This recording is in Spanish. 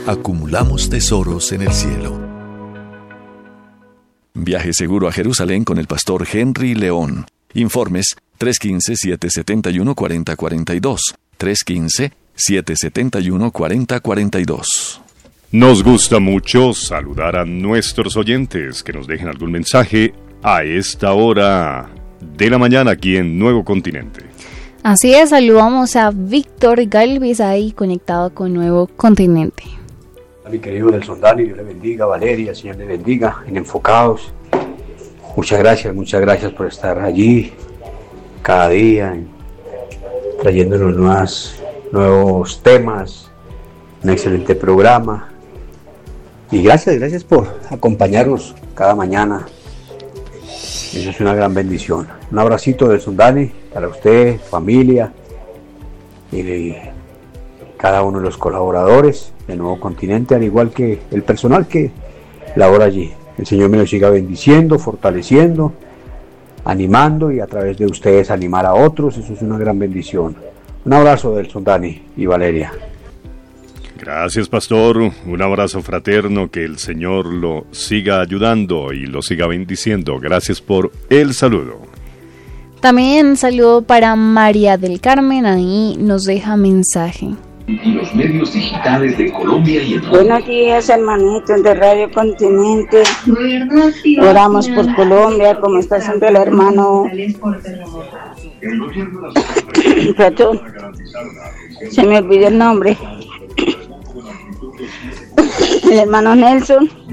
acumulamos tesoros en el cielo. Viaje seguro a Jerusalén con el pastor Henry León. Informes 315-771-4042. 315-771-4042. Nos gusta mucho saludar a nuestros oyentes que nos dejen algún mensaje a esta hora de la mañana aquí en Nuevo Continente. Así es, saludamos a Víctor Galvis ahí conectado con Nuevo Continente. A mi querido Nelson Dani, Dios le bendiga, Valeria, Señor le bendiga, en Enfocados. Muchas gracias por estar allí cada día, trayéndonos nuevos temas, un excelente programa. Y gracias por acompañarnos cada mañana. Eso es una gran bendición. Un abracito del Sundani para usted, familia y cada uno de los colaboradores de Nuevo Continente, al igual que el personal que labora allí. El Señor me lo siga bendiciendo, fortaleciendo, animando y a través de ustedes animar a otros. Eso es una gran bendición. Un abrazo del Sundani y Valeria. Gracias, pastor. Un abrazo fraterno, que el Señor lo siga ayudando y lo siga bendiciendo. Gracias por el saludo. También saludo para María del Carmen, ahí nos deja mensaje. Y los medios digitales de Colombia y el mundo. Buenos días, hermanitos de Radio Continente. Oramos por Colombia, como está haciendo el hermano. Perdón, se me olvidó el nombre. El hermano Nelson.